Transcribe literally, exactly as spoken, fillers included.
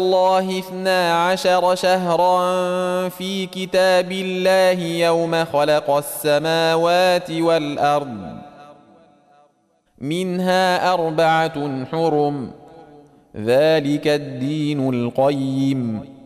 الله اثنا عشر شهرا في كتاب الله يوم خلق السماوات والأرض منها أربعة حرم ذلك الدين القيم